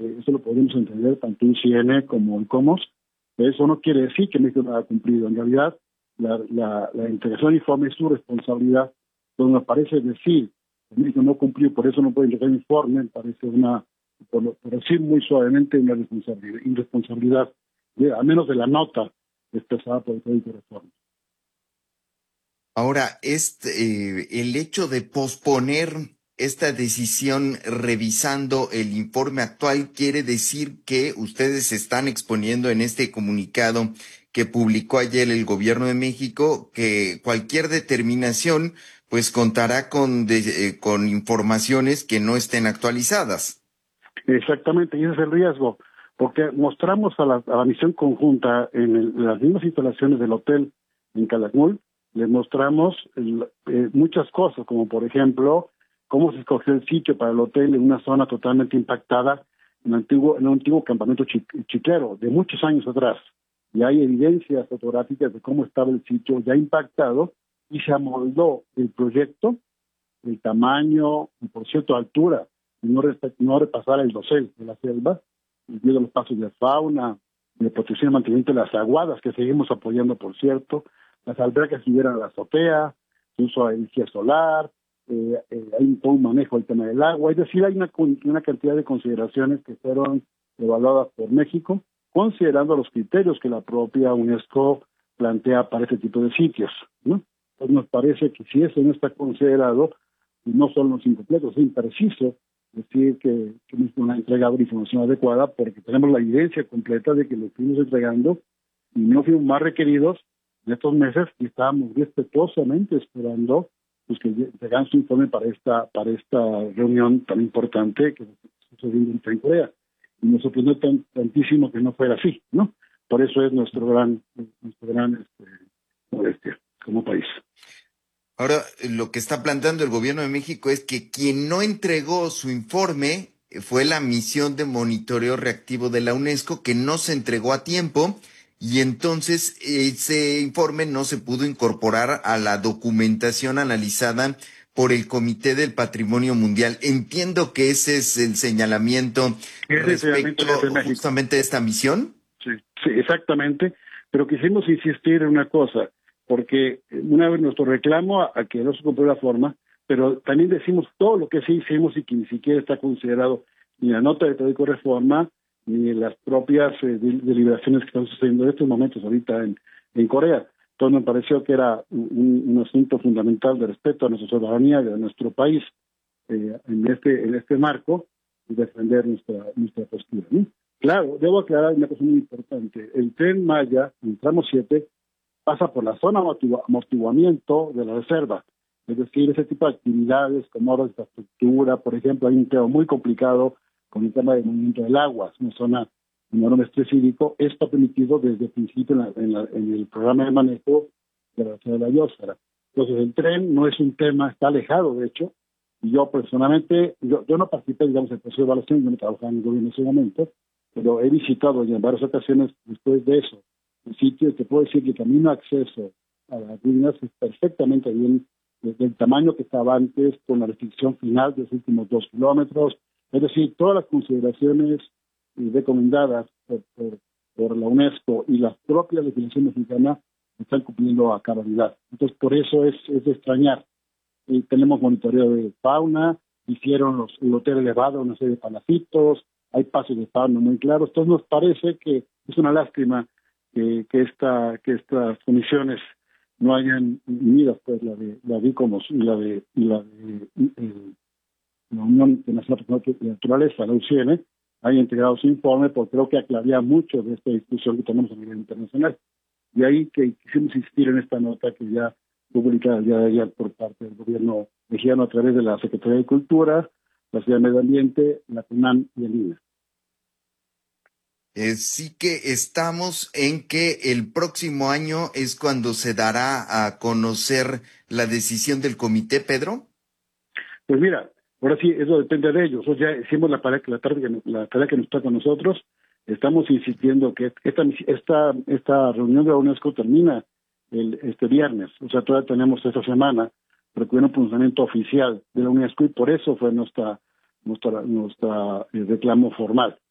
eso lo podemos entender tanto en CN como en Comos. Eso no quiere decir que México no haya cumplido. En realidad, la integración del informe es su responsabilidad. Entonces, me parece decir que México no cumplió, por eso no puede entregar informe, me parece por decir muy suavemente, una irresponsabilidad, al menos de la nota expresada por el Código de Reforma. Ahora, el hecho de posponer esta decisión revisando el informe actual quiere decir que ustedes están exponiendo en este comunicado que publicó ayer el Gobierno de México que cualquier determinación pues contará con informaciones que no estén actualizadas. Exactamente, y ese es el riesgo, porque mostramos a la misión conjunta en las mismas instalaciones del hotel en Calakmul, les mostramos muchas cosas, como por ejemplo, cómo se escogió el sitio para el hotel en una zona totalmente impactada, en un antiguo campamento chiquero de muchos años atrás. Y hay evidencias fotográficas de cómo estaba el sitio ya impactado y se amoldó el proyecto, el tamaño y, por cierto, altura, y no repasar el dosel de la selva, debido a los pasos de fauna, de protección y mantenimiento de las aguadas, que seguimos apoyando, por cierto, las albercas que subieran a la azotea, el uso de energía solar, hay todo un manejo del tema del agua, es decir, hay una cantidad de consideraciones que fueron evaluadas por México, considerando los criterios que la propia UNESCO plantea para este tipo de sitios, ¿no? Entonces nos parece que si eso no está considerado, no son los incompletos, es impreciso decir que no ha entregado la información adecuada, porque tenemos la evidencia completa de que lo fuimos entregando y no fuimos más requeridos en estos meses y estábamos respetuosamente esperando pues que llegaran su informe para esta reunión tan importante que sucedió en Corea. Y nos sorprendió tantísimo que no fuera así, ¿no? Por eso es nuestro gran modestia como país. Ahora, lo que está planteando el Gobierno de México es que quien no entregó su informe fue la misión de monitoreo reactivo de la UNESCO, que no se entregó a tiempo, y entonces ese informe no se pudo incorporar a la documentación analizada por el Comité del Patrimonio Mundial. Entiendo que ese es el señalamiento respecto justamente de esta misión. Sí, exactamente, pero quisimos insistir en una cosa, porque una vez nuestro reclamo a que no se cumplió la forma, pero también decimos todo lo que sí hicimos y que ni siquiera está considerado ni la nota de Código de Reforma, ni en las propias deliberaciones que están sucediendo en estos momentos ahorita en Corea. Entonces me pareció que era un asunto fundamental de respeto a nuestra ciudadanía y a nuestro país en este marco y defender nuestra postura, ¿no? Claro, debo aclarar una cosa muy importante. El Tren Maya, en tramo 7, pasa por la zona de amortiguamiento de la reserva. Es decir, ese tipo de actividades como obras de infraestructura, por ejemplo, hay un tema muy complicado con el tema del movimiento del agua. Es una zona de enorme estrés hídrico. Esto ha permitido desde el principio en el programa de manejo de la reserva de la biosfera. Entonces, el tren no es un tema, está alejado, de hecho. Y yo personalmente, yo no participé, digamos, en el proceso de evaluación, yo no trabajaba en el gobierno en ese momento, pero he visitado ya en varias ocasiones después de eso el sitio. Te puedo decir que el camino de acceso a las ruinas es perfectamente bien, desde el tamaño que estaba antes, con la restricción final de los últimos 2 kilómetros, es decir, todas las consideraciones recomendadas por la UNESCO y las propias definiciones mexicanas están cumpliendo a cabalidad. Entonces, por eso es de extrañar. Tenemos monitoreo de fauna, hicieron el hotel elevado, una serie de palacitos, hay pasos de fauna muy claros. Entonces nos parece que es una lástima que estas comisiones no hayan unidas, pues la DICOMOS y la Unión Internacional de Naturaleza, la UCN, hayan integrado su informe, porque creo que aclararía mucho de esta discusión que tenemos a nivel internacional. De ahí que quisimos insistir en esta nota que ya publicada el día de ayer por parte del gobierno mexicano a través de la Secretaría de Cultura, la Ciudad de Medio Ambiente, la CUNAM y el INA. Sí que estamos en que el próximo año es cuando se dará a conocer la decisión del comité, Pedro. Pues mira, ahora sí, eso depende de ellos. O sea, ya hicimos la tarea que nos toca a nosotros. Estamos insistiendo que esta reunión de la UNESCO termina este viernes. O sea, todavía tenemos esta semana para que hubiera un pronunciamiento oficial de la UNESCO y por eso fue nuestra reclamo formal.